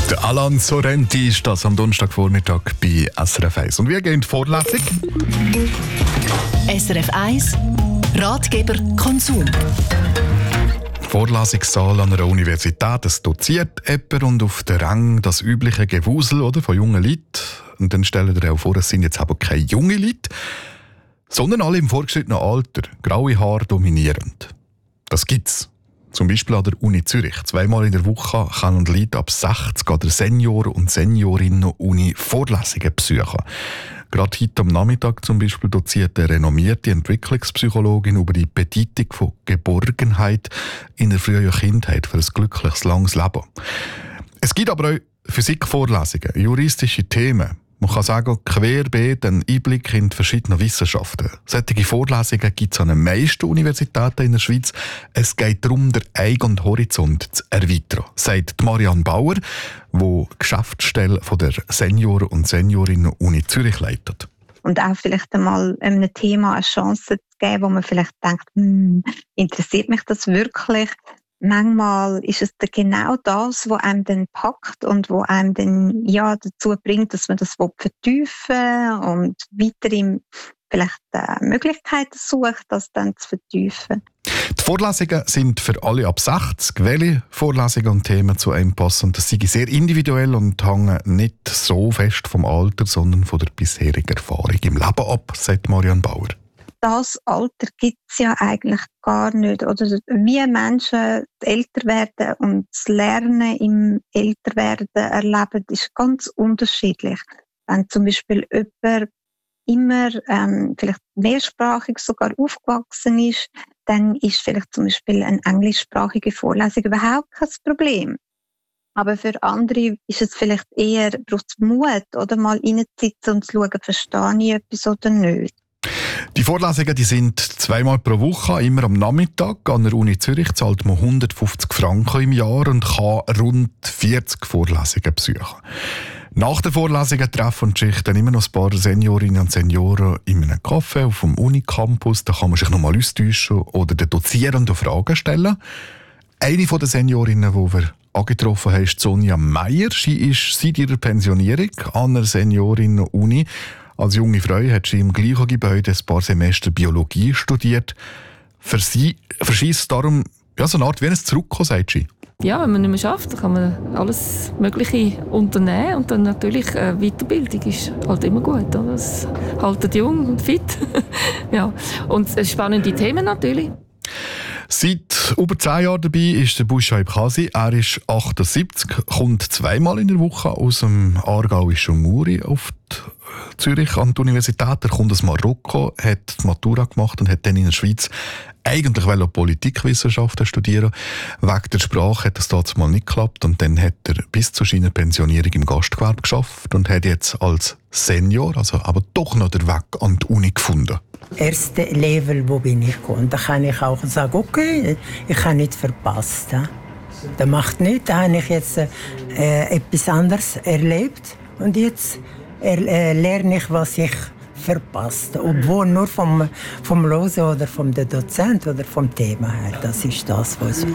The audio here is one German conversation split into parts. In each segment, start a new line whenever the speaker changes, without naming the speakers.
Der Alan Sorrenti ist das am Donnerstagvormittag bei SRF 1. Und wir gehen in die Vorlesung.
SRF 1 Ratgeber Konsum.
Vorlesungssaal an einer Universität, es doziert jemand und auf der Rang das übliche Gewusel oder, von jungen Leuten. Und dann stellen ihr auch vor, es sind jetzt aber keine jungen Leute, sondern alle im vorgeschrittenen Alter, graue Haare dominierend. Das gibt's. Zum Beispiel an der Uni Zürich. 2-mal in der Woche können Leute ab 60 an der Senioren- und Seniorinnen-Uni Vorlesungen besuchen. Gerade heute am Nachmittag zum Beispiel doziert eine renommierte Entwicklungspsychologin über die Bedeutung von Geborgenheit in der frühen Kindheit für ein glückliches, langes Leben. Es gibt aber auch Physikvorlesungen, juristische Themen. Man kann sagen, querbeet einen Einblick in die verschiedenen Wissenschaften. Solche Vorlesungen gibt es an den meisten Universitäten in der Schweiz. Es geht darum, den eigenen Horizont zu erweitern, sagt Marianne Bauer, die Geschäftsstelle von der Senioren- und Seniorinnen-Uni Zürich leitet.
Und auch vielleicht einmal einem Thema eine Chance zu geben, wo man vielleicht denkt, interessiert mich das wirklich? Manchmal ist es genau das, was einem dann packt und was einem dann dazu bringt, dass man das vertiefen und weiterhin vielleicht Möglichkeiten sucht, das dann zu vertiefen.
Die Vorlesungen sind für alle ab 60. Welche Vorlesungen und Themen zu einem passen? Das sei sehr individuell und hängen nicht so fest vom Alter, sondern von der bisherigen Erfahrung im Leben ab, sagt Marianne Bauer.
Das Alter gibt es ja eigentlich gar nicht. Oder wie Menschen älter werden und das Lernen im Älterwerden erleben, ist ganz unterschiedlich. Wenn zum Beispiel jemand immer vielleicht mehrsprachig sogar aufgewachsen ist, dann ist vielleicht zum Beispiel eine englischsprachige Vorlesung überhaupt kein Problem. Aber für andere ist es vielleicht eher, braucht es Mut, oder mal reinzusitzen und zu schauen, verstehe ich etwas oder nicht.
Die Vorlesungen sind 2-mal pro Woche, immer am Nachmittag. An der Uni Zürich zahlt man 150 Franken im Jahr und kann rund 40 Vorlesungen besuchen. Nach den Vorlesungen treffen sich dann immer noch ein paar Seniorinnen und Senioren in einem Café auf dem Unicampus. Da kann man sich nochmal austauschen oder den Dozierenden Fragen stellen. Eine der Seniorinnen, die wir angetroffen haben, ist Sonja Meier. Sie ist seit ihrer Pensionierung an einer Seniorinnen-Uni. Als junge Frau hat sie im gleichen Gebäude ein paar Semester Biologie studiert. Für sie ist es darum so eine Art wie ein Zurückkommen, sagt sie.
Ja, wenn man nicht mehr schafft, dann kann man alles Mögliche unternehmen. Und dann natürlich Weiterbildung ist halt immer gut. Oder? Es hält jung und fit. Ja. Und spannende Themen natürlich.
Seit über 10 Jahren dabei ist der Bushaib Kasi. Er ist 78, kommt 2-mal in der Woche aus dem aargauischen Muri auf Zürich an die Universität. Er kommt aus Marokko, hat die Matura gemacht und hat dann in der Schweiz eigentlich Politikwissenschaften studieren. Wegen der Sprache hat das damals mal nicht geklappt und dann hat er bis zu seiner Pensionierung im Gastgewerbe geschafft und hat jetzt als Senior, also aber doch noch den Weg an die Uni gefunden.
Erste Level, wo bin ich gekommen. Da kann ich auch sagen, okay, ich habe nicht verpasst. Das macht nichts, da habe ich jetzt etwas anderes erlebt und jetzt lerne ich, was ich verpasst. Obwohl nur vom Losen oder vom Dozent oder vom Thema her. Das ist das, was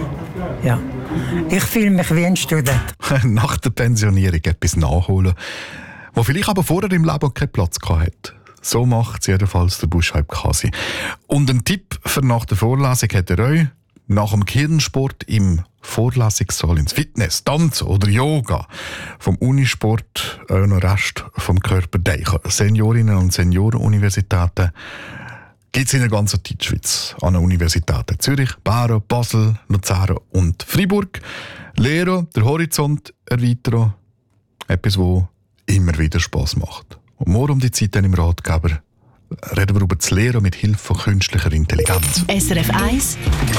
ich fühle mich wie ein Student.
Nach der Pensionierung etwas nachholen, wo vielleicht aber vorher im Leben keinen Platz hatte. So macht es jedenfalls der Bushaib Kasi. Und einen Tipp für nach der Vorlesung hat er euch: nach dem Kirchensport im Vorlesungssaal ins Fitness, Tanz oder Yoga. Vom Unisport auch noch Rest vom Körper deichen. Seniorinnen- und Seniorenuniversitäten gibt es in der ganzen Deutschschweiz. An den Universitäten Zürich, Bern, Basel, Luzern und Freiburg. Lehren, den Horizont erweitern. Etwas, das immer wieder Spass macht. Und morgen um die Zeit dann im Ratgeber reden wir über das Lehren mit Hilfe von künstlicher Intelligenz.
SRF 1